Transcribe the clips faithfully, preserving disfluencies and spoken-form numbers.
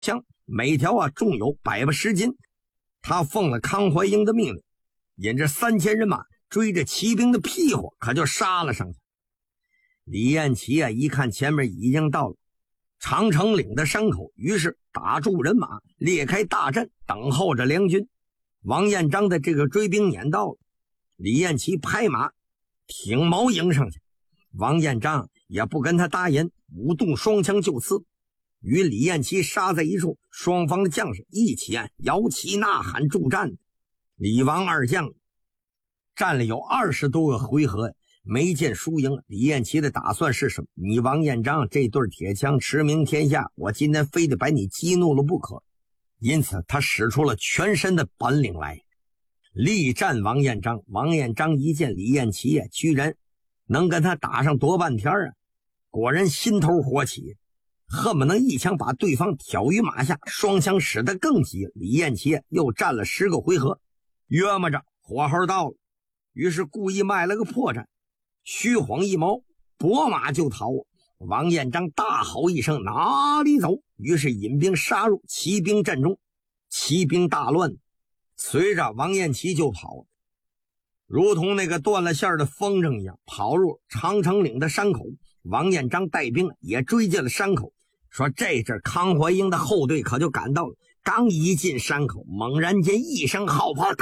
枪，每条啊重有百八十斤。他奉了康怀英的命令，引着三千人马追着骑兵的屁股，可就杀了上去。李彦齐啊一看前面已经到了长城岭的山口，于是打住人马，列开大阵，等候着梁军。王彦章的这个追兵撵到了，李彦齐拍马挺矛迎上去，王彦章也不跟他搭言，舞动双枪就刺，与李彦齐杀在一处。双方的将士一起啊摇旗呐喊助战。李王二将战了有二十多个回合，没见输赢。李彦齐的打算是什么？你王彦章这对铁枪驰名天下，我今天非得把你激怒了不可。因此他使出了全身的本领来力战王彦章。王彦章一见李彦齐啊居然能跟他打上多半天啊，果然心头火起，恨不能一枪把对方挑于马下，双枪使得更急。李彦齐又战了十个回合，约摸着火候到了，于是故意卖了个破绽，虚晃一矛，拨马就逃。王彦章大吼一声，哪里走？于是引兵杀入骑兵阵中，骑兵大乱，随着王彦齐就跑，如同那个断了线的风筝一样，跑入长城岭的山口。王彦章带兵也追进了山口，说这阵康怀英的后队可就赶到了。刚一进山口，猛然间一声号炮，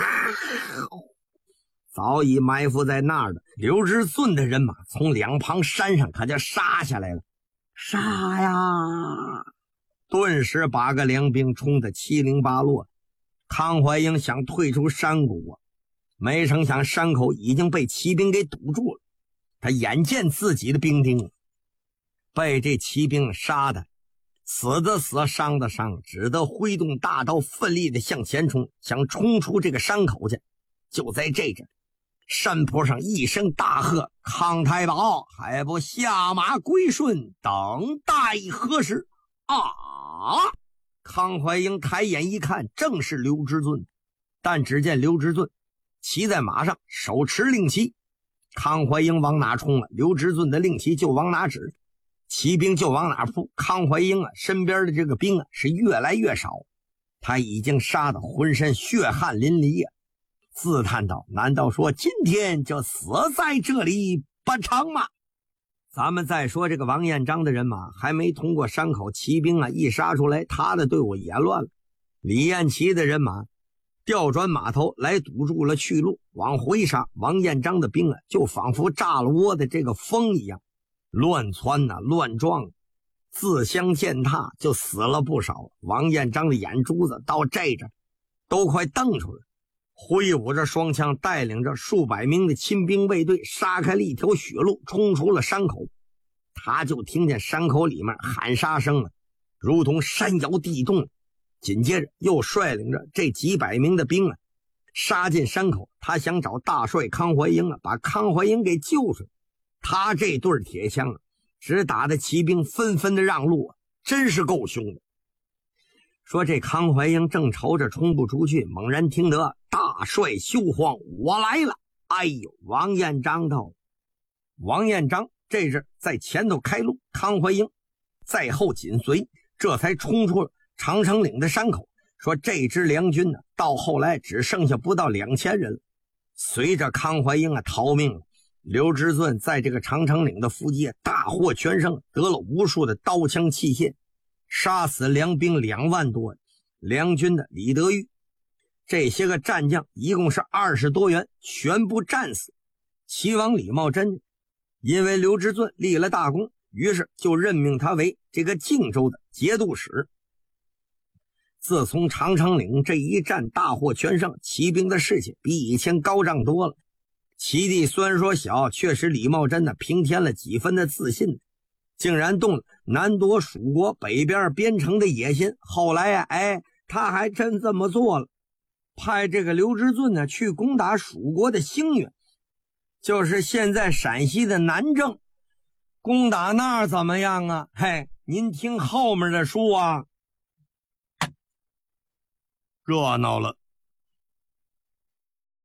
早已埋伏在那儿的刘知顺的人马从两旁山上可就杀下来了。杀呀！顿时八个良兵冲得七零八落。康怀英想退出山谷啊，没成想山口已经被骑兵给堵住了。他眼见自己的兵丁被这骑兵杀的死的死，伤的伤，只得挥动大刀奋力的向前冲，想冲出这个山口去。就在这阵，山坡上一声大喝：康太保还不下马归顺，等待何时啊！康怀英抬眼一看，正是刘知顺。但只见刘知顺骑在马上，手持令旗，康怀英往哪冲了，刘知顺的令旗就往哪指，骑兵就往哪扑。康怀英啊身边的这个兵啊是越来越少，他已经杀得浑身血汗淋漓啊，自叹道：难道说今天就死在这里不成吗？咱们再说这个王彦章的人马还没通过山口，骑兵啊一杀出来，他的队伍也乱了。李彦齐的人马调转马头来堵住了去路，往回杀。王彦章的兵啊就仿佛炸了窝的这个风一样，乱窜呐、啊、乱撞，自相践踏，就死了不少。王彦章的眼珠子到这着都快瞪出来，挥舞着双枪，带领着数百名的亲兵卫队杀开了一条血路，冲出了山口。他就听见山口里面喊杀声啊，如同山摇地动。紧接着又率领着这几百名的兵啊杀进山口，他想找大帅康怀英啊，把康怀英给救出来。他这对铁枪啊只打的骑兵纷纷的让路啊，真是够凶的。说这康怀英正愁着冲不出去，猛然听得大帅休慌，我来了。哎呦，王彦章到。王彦章这阵在前头开路，康怀英在后紧随，这才冲出了长城岭的山口。说这支梁军呢，到后来只剩下不到两千人了。随着康怀英啊逃命了，刘知顺在这个长城岭的伏击大获全胜，得了无数的刀枪器械，杀死梁兵两万多。梁军的李德裕这些个战将一共是二十多员，全部战死。齐王李茂贞因为刘知顺立了大功，于是就任命他为这个靖州的节度使。自从长城岭这一战大获全胜，骑兵的士气比以前高涨多了。齐地虽然说小，确实李茂贞呢平添了几分的自信，竟然动了南夺蜀国北边边城的野心。后来呀、啊，哎，他还真这么做了，派这个刘知顺呢去攻打蜀国的兴元，就是现在陕西的南郑。攻打那儿怎么样啊？嘿，您听后面的书啊，热闹了。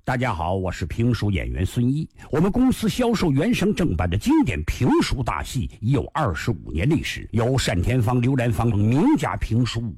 大家好，我是评书演员孙一。我们公司销售原声正版的经典评书大戏已有二十五年历史，由单田芳、刘兰芳名家评书